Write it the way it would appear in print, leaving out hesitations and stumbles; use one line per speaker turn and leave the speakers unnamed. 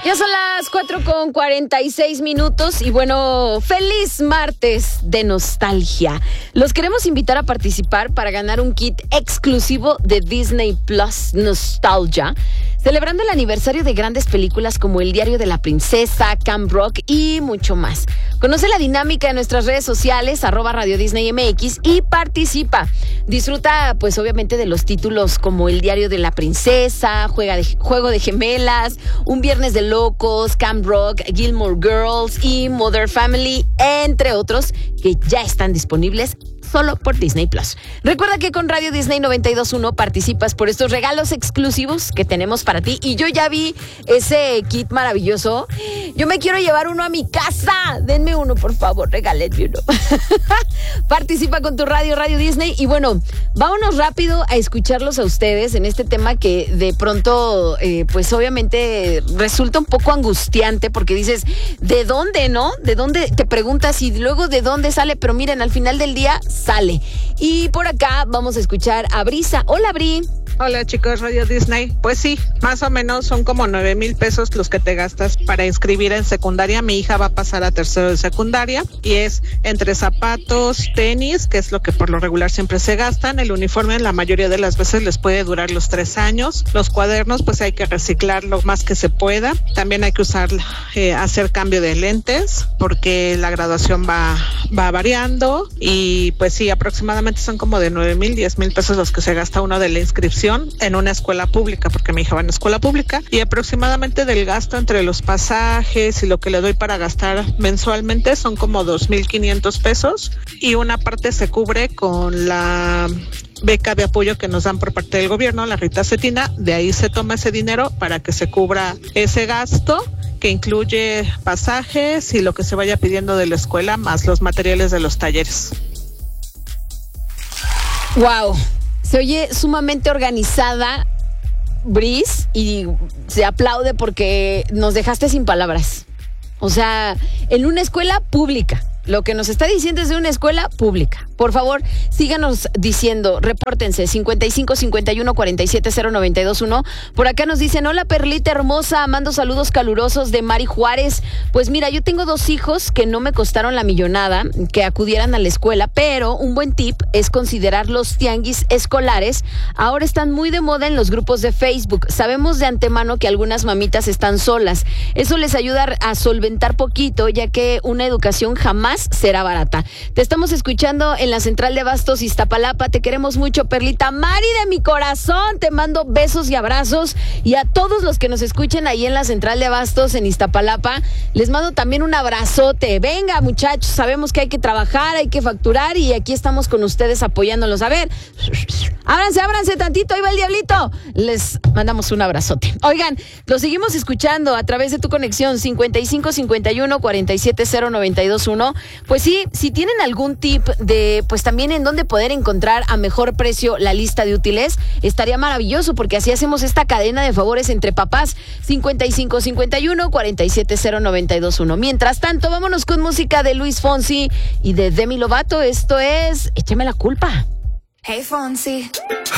Ya son las 4:46 y bueno, feliz martes de nostalgia. Los queremos invitar a participar para ganar un kit exclusivo de Disney Plus Nostalgia, celebrando el aniversario de grandes películas como El Diario de la Princesa, Camp Rock y mucho más. Conoce la dinámica en nuestras redes sociales, @RadioDisneyMX, y participa. Disfruta, pues obviamente, de los títulos como El Diario de la Princesa, Juego de Gemelas, Un Viernes de Locos, Camp Rock, Gilmore Girls y Modern Family, entre otros, que ya están disponibles solo por Disney Plus. Recuerda que con Radio Disney 92.1 participas por estos regalos exclusivos que tenemos para ti. Y yo ya vi ese kit maravilloso. Yo me quiero llevar uno a mi casa. Denme uno, por favor, regálenme uno. Participa con tu Radio Disney. Y bueno, vámonos rápido a escucharlos a ustedes en este tema que de pronto, pues obviamente resulta un poco angustiante, porque dices, ¿de dónde, no? ¿De dónde? Te preguntas y luego ¿de dónde sale? Pero miren, al final del día sale. Y por acá vamos a escuchar a Brisa. Hola, Bri.
Hola, chicos, Radio Disney. Pues sí, más o menos son como 9,000 pesos los que te gastas para inscribir en secundaria. Mi hija va a pasar a tercero de secundaria y es entre zapatos, tenis, que es lo que por lo regular siempre se gastan. El uniforme la mayoría de las veces les puede durar los 3 años. Los cuadernos, pues hay que reciclar lo más que se pueda. También hay que hacer cambio de lentes porque la graduación va variando. Y pues sí, aproximadamente son como de 9,000, 10,000 pesos los que se gasta uno de la inscripción en una escuela pública, porque mi hija va en escuela pública, y aproximadamente del gasto entre los pasajes y lo que le doy para gastar mensualmente son como 2,500 pesos, y una parte se cubre con la beca de apoyo que nos dan por parte del gobierno, la Rita Cetina. De ahí se toma ese dinero para que se cubra ese gasto, que incluye pasajes y lo que se vaya pidiendo de la escuela, más los materiales de los talleres.
Wow, se oye sumamente organizada, Bris, y se aplaude porque nos dejaste sin palabras. O sea, en una escuela pública. Lo que nos está diciendo es de una escuela pública. Por favor, síganos diciendo, repórtense, 55 51 47 0921. Por acá nos dicen, hola Perlita hermosa, mando saludos calurosos de Mari Juárez. Pues mira, yo tengo 2 hijos que no me costaron la millonada, que acudieran a la escuela, pero un buen tip es considerar los tianguis escolares. Ahora están muy de moda en los grupos de Facebook. Sabemos de antemano que algunas mamitas están solas. Eso les ayuda a solventar poquito, ya que una educación jamás será barata. Te estamos escuchando en la central de Abastos Iztapalapa. Te queremos mucho, Perlita. Mari, de mi corazón, te mando besos y abrazos. Y a todos los que nos escuchen ahí en la central de Abastos en Iztapalapa, les mando también un abrazote. Venga, muchachos, sabemos que hay que trabajar, hay que facturar, y aquí estamos con ustedes apoyándolos. A ver, ábranse tantito, ahí va el diablito. Les mandamos un abrazote. Oigan, lo seguimos escuchando a través de tu conexión 55 51 47 0921. Pues sí, si tienen algún tip de, pues también en dónde poder encontrar a mejor precio la lista de útiles, estaría maravilloso, porque así hacemos esta cadena de favores entre papás. 55 51 47 0921. Mientras tanto, vámonos con música de Luis Fonsi y de Demi Lovato. Esto es Échame la culpa.
Hey Fonsi.